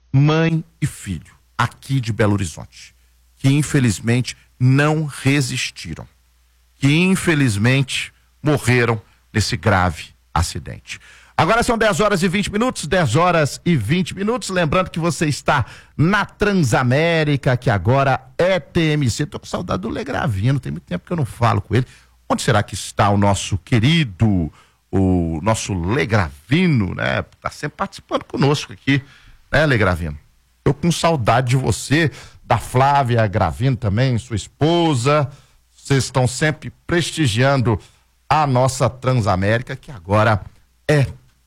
mãe e filho, aqui de Belo Horizonte, que infelizmente não resistiram, que infelizmente morreram nesse grave acidente. Agora são 10 horas e 20 minutos, 10 horas e 20 minutos. Lembrando que você está na Transamérica, que agora é TMC. Tô com saudade do Legravino, tem muito tempo que eu não falo com ele. Onde será que está o nosso querido, o nosso Legravino, né? Tá sempre participando conosco aqui, né, Legravino? Eu com saudade de você, da Flávia Gravino também, sua esposa. Vocês estão sempre prestigiando a nossa Transamérica, que agora é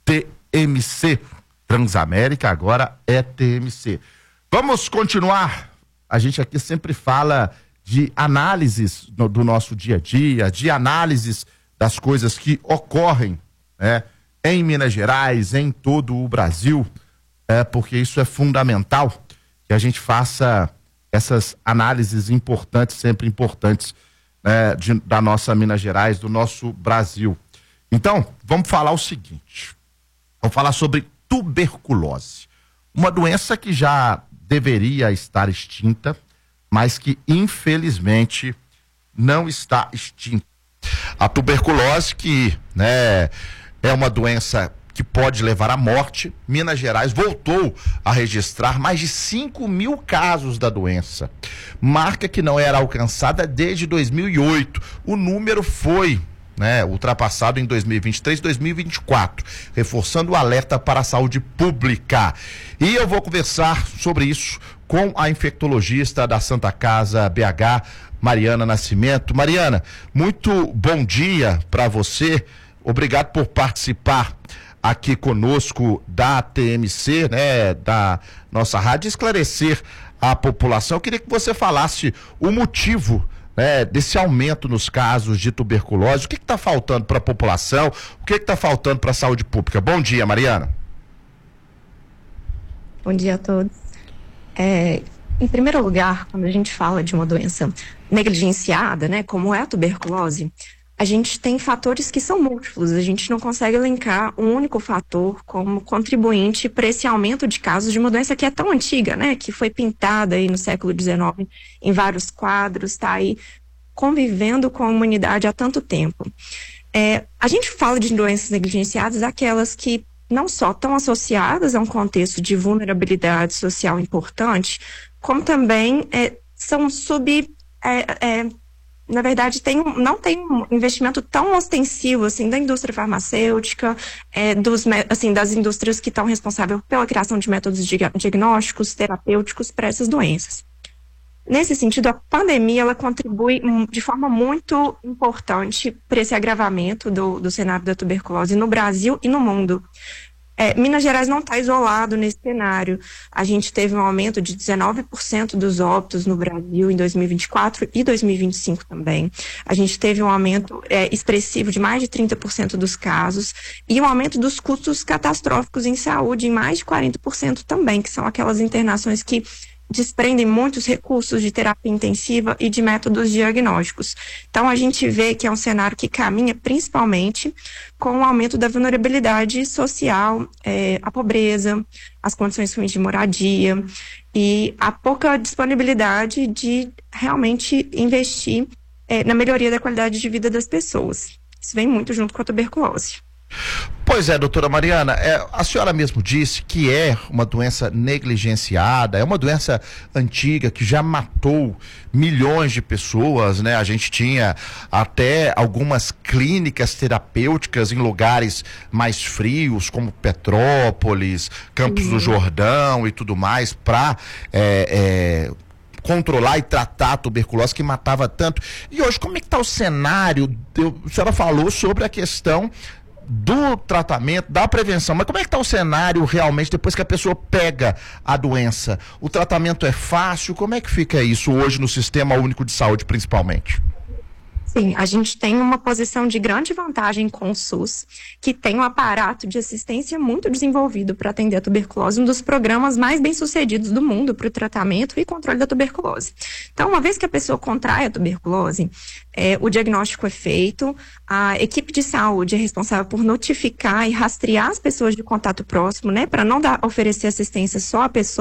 TMC. Transamérica agora é TMC. Vamos continuar. A gente aqui sempre fala de análises do nosso dia a dia, de análises das coisas que ocorrem, né, em Minas Gerais, em todo o Brasil, porque isso é fundamental, que a gente faça essas análises importantes, sempre importantes, né, da nossa Minas Gerais, do nosso Brasil. Então, vamos falar o seguinte, vamos falar sobre tuberculose, uma doença que já deveria estar extinta, mas que infelizmente não está extinta. A tuberculose, que, né, é uma doença que pode levar à morte. Minas Gerais voltou a registrar mais de 5.000 casos da doença, marca que não era alcançada desde 2008. O número foi, né, ultrapassado em 2023 e 2024, reforçando o alerta para a saúde pública. E eu vou conversar sobre isso com a infectologista da Santa Casa BH, Mariana Nascimento. Mariana, muito bom dia para você. Obrigado por participar aqui conosco da TMC, né, da nossa rádio, esclarecer a população. Eu queria que você falasse o motivo, né, desse aumento nos casos de tuberculose. O que está faltando para a população? O que está faltando para a saúde pública? Bom dia, Mariana. Bom dia a todos. Em primeiro lugar, quando a gente fala de uma doença negligenciada, né, como é a tuberculose, a gente tem fatores que são múltiplos. A gente não consegue elencar um único fator como contribuinte para esse aumento de casos de uma doença que é tão antiga, né, que foi pintada aí no século XIX em vários quadros, está aí convivendo com a humanidade há tanto tempo. A gente fala de doenças negligenciadas, aquelas que não só estão associadas a um contexto de vulnerabilidade social importante, como também são na verdade, não tem um investimento tão ostensivo assim, da indústria farmacêutica, das indústrias que estão responsáveis pela criação de métodos diagnósticos, terapêuticos para essas doenças. Nesse sentido, a pandemia ela contribui de forma muito importante para esse agravamento do cenário da tuberculose no Brasil e no mundo. Minas Gerais não está isolado nesse cenário. A gente teve um aumento de 19% dos óbitos no Brasil em 2024 e 2025 também. A gente teve um aumento expressivo de mais de 30% dos casos e um aumento dos custos catastróficos em saúde em mais de 40% também, que são aquelas internações que desprendem muitos recursos de terapia intensiva e de métodos diagnósticos. Então, a gente vê que é um cenário que caminha principalmente com o aumento da vulnerabilidade social, a pobreza, as condições ruins de moradia e a pouca disponibilidade de realmente investir na melhoria da qualidade de vida das pessoas. Isso vem muito junto com a tuberculose. Pois é, doutora Mariana, a senhora mesmo disse que é uma doença negligenciada, é uma doença antiga que já matou milhões de pessoas, né? A gente tinha até algumas clínicas terapêuticas em lugares mais frios, como Petrópolis, Campos do Jordão e tudo mais, para controlar e tratar a tuberculose que matava tanto. E hoje, como é que está o cenário? A senhora falou sobre a questão do tratamento, da prevenção, mas como é que está o cenário realmente depois que a pessoa pega a doença? O tratamento é fácil? Como é que fica isso hoje no Sistema Único de Saúde, principalmente? Sim, a gente tem uma posição de grande vantagem com o SUS, que tem um aparato de assistência muito desenvolvido para atender a tuberculose, um dos programas mais bem-sucedidos do mundo para o tratamento e controle da tuberculose. Então, uma vez que a pessoa contrai a tuberculose, o diagnóstico é feito, a equipe de saúde é responsável por notificar e rastrear as pessoas de contato próximo, né, para não oferecer assistência só à pessoa